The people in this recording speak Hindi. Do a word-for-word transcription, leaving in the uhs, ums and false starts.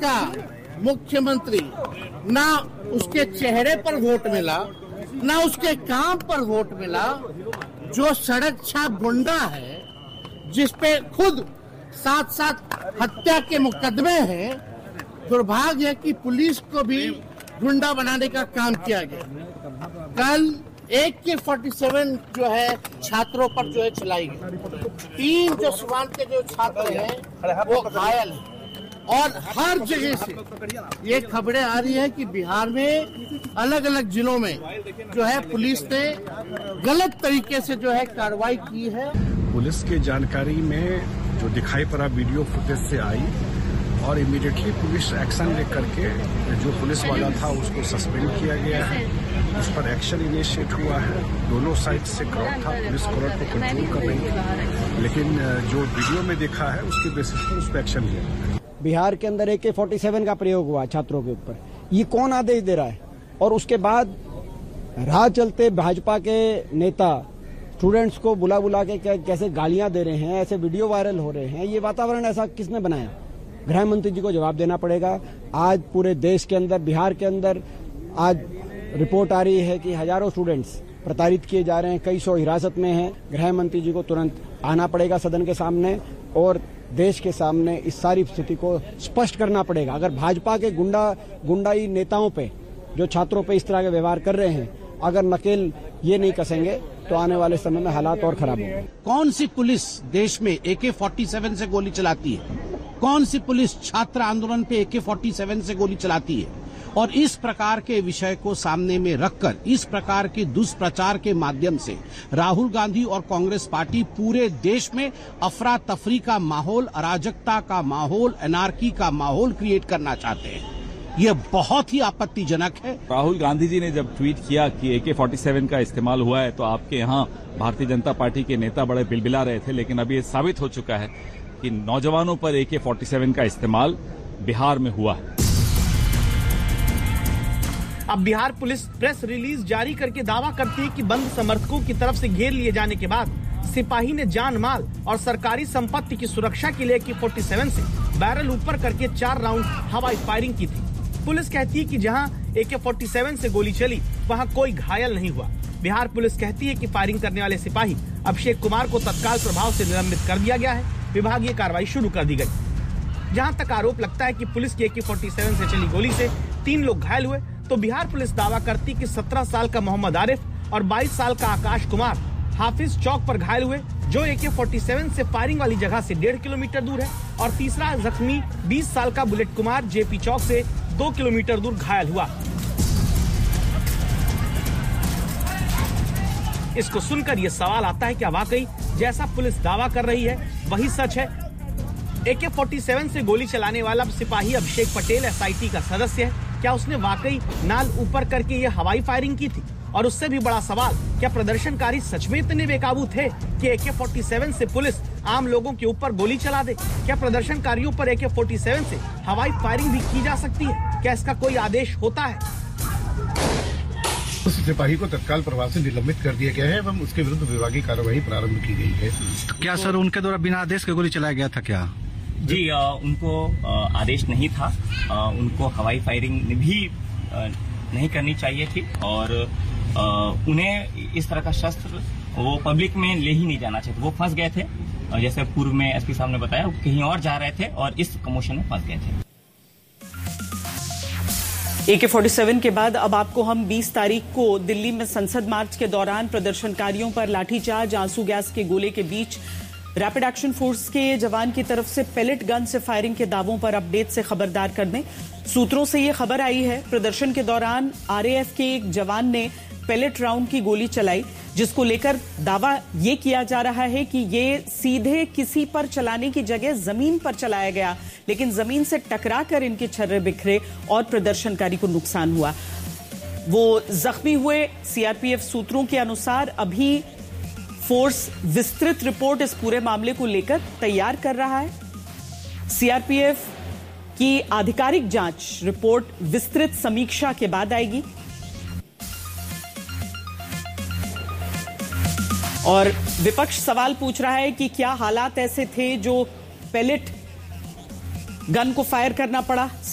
का मुख्यमंत्री, ना उसके चेहरे पर वोट मिला, ना उसके काम पर वोट मिला। जो सड़क छाप गुंडा है, जिसपे खुद साथ साथ हत्या के मुकदमे हैं, दुर्भाग्य है कि पुलिस को भी गुंडा बनाने का काम किया गया। कल एक के फोर्टी सेवन जो है छात्रों पर जो है चलाई गई। तीन जो सिवान के जो छात्र हैं वो घायल हैं और हर जगह से ये खबरें आ रही है कि बिहार में अलग अलग जिलों में जो है पुलिस ने गलत तरीके से जो है कार्रवाई की है। पुलिस के जानकारी में जो दिखाई पड़ा वीडियो फुटेज से आई और इमीडिएटली पुलिस एक्शन लेकर के जो पुलिस वाला था उसको सस्पेंड किया गया है, उस पर एक्शन इनिशिएट हुआ है। दोनों साइड से क्राउड था, पुलिस क्राउड को कंट्रोल कर रही थी, लेकिन जो वीडियो में देखा है उसके बेसिस पर उस पर एक्शन लिया। बिहार के अंदर ए के फोर्टी सेवन का प्रयोग हुआ छात्रों के ऊपर, ये कौन आदेश दे रहा है? और उसके बाद राह चलते भाजपा के नेता स्टूडेंट्स को बुला बुला के कैसे गालियां दे रहे हैं, ऐसे वीडियो वायरल हो रहे हैं। ये वातावरण ऐसा किसने बनाया? गृह मंत्री जी को जवाब देना पड़ेगा। आज पूरे देश के अंदर, बिहार के अंदर आज रिपोर्ट आ रही है कि हजारों स्टूडेंट्स प्रताड़ित किए जा रहे हैं, कई सौ हिरासत में हैं। गृह मंत्री जी को तुरंत आना पड़ेगा सदन के सामने और देश के सामने इस सारी स्थिति को स्पष्ट करना पड़ेगा। अगर भाजपा के गुंडा गुंडाई नेताओं पे, जो छात्रों पे इस तरह के व्यवहार कर रहे हैं, अगर नकेल ये नहीं कसेंगे तो आने वाले समय में हालात और खराब होंगे। कौन सी पुलिस देश में ए के फोर्टी सेवन से गोली चलाती है? कौन सी पुलिस छात्र आंदोलन पे ए के फोर्टी सेवन से गोली चलाती है? और इस प्रकार के विषय को सामने में रखकर, इस प्रकार के दुष्प्रचार के माध्यम से राहुल गांधी और कांग्रेस पार्टी पूरे देश में अफरा तफरी का माहौल, अराजकता का माहौल, एनार्की का माहौल क्रिएट करना चाहते हैं। यह बहुत ही आपत्तिजनक है। राहुल गांधी जी ने जब ट्वीट किया कि ए के फोर्टी सेवन का इस्तेमाल हुआ है तो आपके यहाँ भारतीय जनता पार्टी के नेता बड़े बिलबिला रहे थे, लेकिन अभी ये साबित हो चुका है कि नौजवानों पर ए के फोर्टी सेवन का इस्तेमाल बिहार में हुआ है। अब बिहार पुलिस प्रेस रिलीज जारी करके दावा करती है कि बंद समर्थकों की तरफ से घेर लिए जाने के बाद सिपाही ने जान माल और सरकारी संपत्ति की सुरक्षा के लिए ए के फोर्टी सेवन से बैरल ऊपर करके चार राउंड हवाई फायरिंग की थी। पुलिस कहती है कि जहां ए के फोर्टी सेवन से गोली चली वहां कोई घायल नहीं हुआ। बिहार पुलिस कहती है कि फायरिंग करने वाले सिपाही अभिषेक कुमार को तत्काल प्रभाव से निलंबित कर दिया गया है। विभागीय कार्रवाई शुरू कर दी गई। जहां तक आरोप लगता है कि पुलिस की ए के फोर्टी सेवन से चली गोली से तीन लोग घायल हुए, तो बिहार पुलिस दावा करती कि सत्रह साल का मोहम्मद आरिफ और बाईस साल का आकाश कुमार हाफिज चौक पर घायल हुए, जो ए के फोर्टी सेवन से फायरिंग वाली जगह से डेढ़ किलोमीटर दूर है। और तीसरा जख्मी बीस साल का बुलेट कुमार जेपी चौक से दो किलोमीटर दूर घायल हुआ। इसको सुनकर यह सवाल आता है, क्या वाकई जैसा पुलिस दावा कर रही है वही सच है? ए के फोर्टी सेवन से गोली चलाने वाला सिपाही अभिषेक पटेल एस आई टी का सदस्य है। क्या उसने वाकई नाल ऊपर करके ये हवाई फायरिंग की थी? और उससे भी बड़ा सवाल, क्या प्रदर्शनकारी सच में इतने बेकाबू थे कि ए के फोर्टी सेवन से पुलिस आम लोगों के ऊपर गोली चला दे? क्या प्रदर्शनकारियों पर ए के फोर्टी सेवन से हवाई फायरिंग भी की जा सकती है? क्या इसका कोई आदेश होता है? उस सिपाही को तत्काल प्रभाव से निलंबित कर दिया गया है एवं उसके विरुद्ध विभागीय कार्रवाई प्रारंभ की गई है। क्या सर उनके द्वारा बिना आदेश के गोली चलाया गया था क्या? जी, आ, उनको आ, आदेश नहीं था। आ, उनको हवाई फायरिंग भी आ, नहीं करनी चाहिए थी और आ, उन्हें इस तरह का शस्त्र वो पब्लिक में ले ही नहीं जाना चाहिए। वो फंस गए थे, जैसे पूर्व में एस पी साहब ने बताया, वो कहीं और जा रहे थे और इस कमोशन में फंस गए थे। ए के फोर्टी सेवन के बाद अब आपको हम बीस तारीख को दिल्ली में संसद मार्च के दौरान प्रदर्शनकारियों पर लाठीचार्ज, आंसू गैस के गोले के बीच रैपिड एक्शन फोर्स के जवान की तरफ से पेलेट गन से फायरिंग के दावों पर अपडेट से खबरदार कर दें। सूत्रों से ये खबर आई है, प्रदर्शन के दौरान आर ए एफ के एक जवान ने पेलेट राउंड की गोली चलाई, जिसको लेकर दावा ये किया जा रहा है कि ये सीधे किसी पर चलाने की जगह जमीन पर चलाया गया, लेकिन जमीन से टकरा कर इनके छर्रे बिखरे और प्रदर्शनकारी को नुकसान हुआ। वो जख्मी हुए। सी आर पी एफ सूत्रों के अनुसार अभी फोर्स विस्तृत रिपोर्ट इस पूरे मामले को लेकर तैयार कर रहा है। सी आर पी एफ की आधिकारिक जांच रिपोर्ट विस्तृत समीक्षा के बाद आएगी और विपक्ष सवाल पूछ रहा है कि क्या हालात ऐसे थे जो पेलेट गन को फायर करना पड़ा।